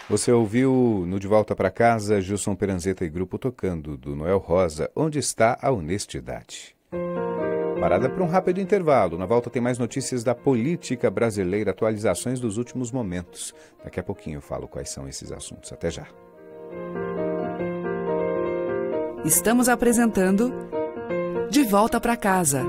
Você ouviu no De Volta para Casa, Gilson Peranzeta e grupo tocando, do Noel Rosa, Onde Está a Honestidade. Parada para um rápido intervalo. Na volta tem mais notícias da política brasileira, atualizações dos últimos momentos. Daqui a pouquinho eu falo quais são esses assuntos. Até já. Estamos apresentando De Volta para Casa.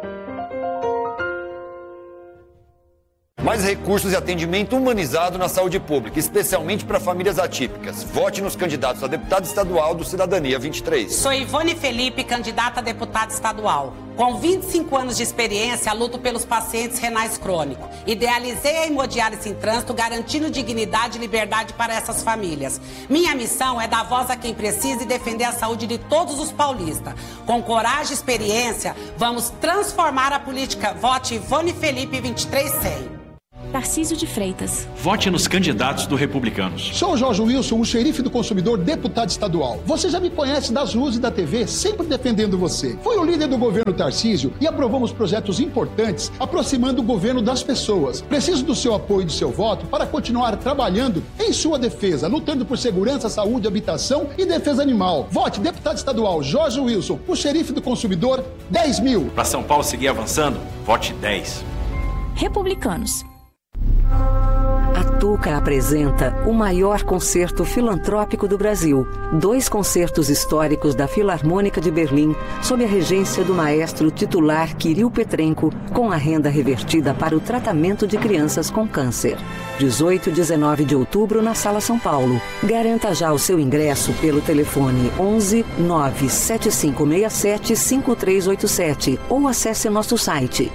Mais recursos e atendimento humanizado na saúde pública, especialmente para famílias atípicas. Vote nos candidatos a deputado estadual do Cidadania 23. Sou Ivone Felipe, candidata a deputada estadual. Com 25 anos de experiência, luto pelos pacientes renais crônicos. Idealizei a hemodiálise em trânsito, garantindo dignidade e liberdade para essas famílias. Minha missão é dar voz a quem precisa e defender a saúde de todos os paulistas. Com coragem e experiência, vamos transformar a política. Vote Ivone Felipe 23100. Tarcísio de Freitas. Vote nos candidatos do Republicanos. Sou o Jorge Wilson, o xerife do consumidor, deputado estadual. Você já me conhece das ruas e da TV, sempre defendendo você. Fui o líder do governo Tarcísio e aprovamos projetos importantes, aproximando o governo das pessoas. Preciso do seu apoio e do seu voto para continuar trabalhando em sua defesa, lutando por segurança, saúde, habitação e defesa animal. Vote deputado estadual Jorge Wilson, o xerife do consumidor, 10 mil. Para São Paulo seguir avançando, vote 10. Republicanos. A Tuca apresenta o maior concerto filantrópico do Brasil. 2 concertos históricos da Filarmônica de Berlim, sob a regência do maestro titular Kirill Petrenko, com a renda revertida para o tratamento de crianças com câncer. 18 e 19 de outubro na Sala São Paulo. Garanta já o seu ingresso pelo telefone 11 97567 5387 ou acesse nosso site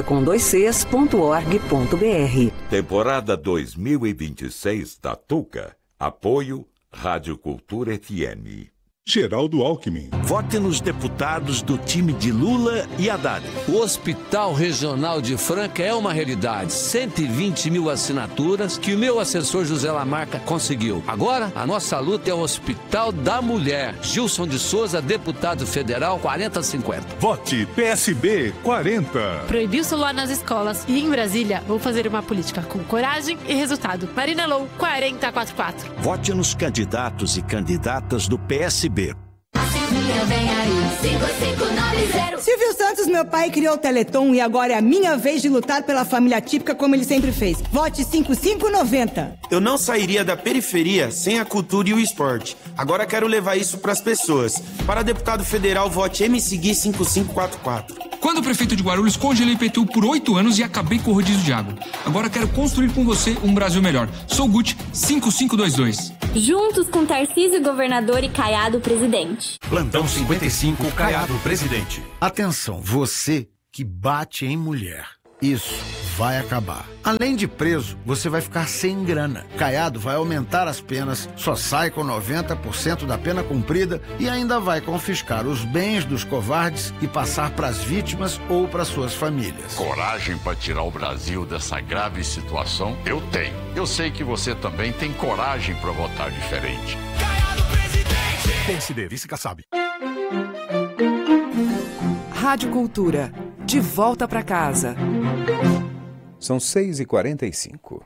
tuca.org.br. Temporada 2026 da Tuca. Apoio Rádio Cultura FM. Geraldo Alckmin. Vote nos deputados do time de Lula e Haddad. O Hospital Regional de Franca é uma realidade. 120 mil assinaturas que o meu assessor José Lamarca conseguiu. Agora, a nossa luta é o Hospital da Mulher. Gilson de Souza, deputado federal, 4050. Vote PSB 40. Proibir o celular nas escolas. E em Brasília, vou fazer uma política com coragem e resultado. Marina Lou, 4044. Vote nos candidatos e candidatas do PSB. Silvio Santos, meu pai, criou o Teleton e agora é a minha vez de lutar pela família típica como ele sempre fez. Vote 5590. Eu não sairia da periferia sem a cultura e o esporte. Agora quero levar isso pras pessoas. Para deputado federal, vote MCGui 5544. Quando prefeito de Guarulhos, congelei IPTU por 8 anos e acabei com o rodízio de água. Agora quero construir com você um Brasil melhor. Sou Gucci 5522. Juntos com Tarcísio governador e Caiado presidente. Plantão 55, Caiado presidente. Atenção, você que bate em mulher. Isso vai acabar. Além de preso, você vai ficar sem grana. Caiado vai aumentar as penas, só sai com 90% da pena cumprida e ainda vai confiscar os bens dos covardes e passar para as vítimas ou para suas famílias. Coragem para tirar o Brasil dessa grave situação? Eu tenho. Eu sei que você também tem coragem para votar diferente. Caiado presidente! PSD, vice Kassab. Rádio Cultura. De volta para casa. São 6h45.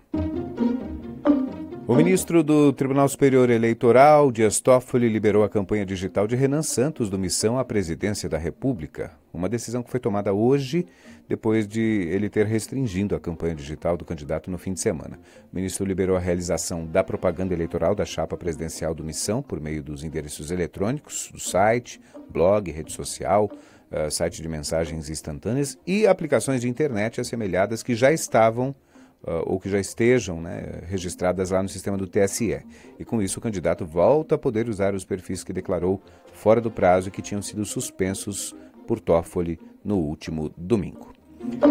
O ministro do Tribunal Superior Eleitoral, Dias Toffoli, liberou a campanha digital de Renan Santos do Missão à presidência da República. Uma decisão que foi tomada hoje, depois de ele ter restringido a campanha digital do candidato no fim de semana. O ministro liberou a realização da propaganda eleitoral da chapa presidencial do Missão por meio dos endereços eletrônicos, do site, blog, rede social, site de mensagens instantâneas e aplicações de internet assemelhadas que já estavam ou que já estejam registradas lá no sistema do TSE. E com isso o candidato volta a poder usar os perfis que declarou fora do prazo e que tinham sido suspensos por Toffoli no último domingo.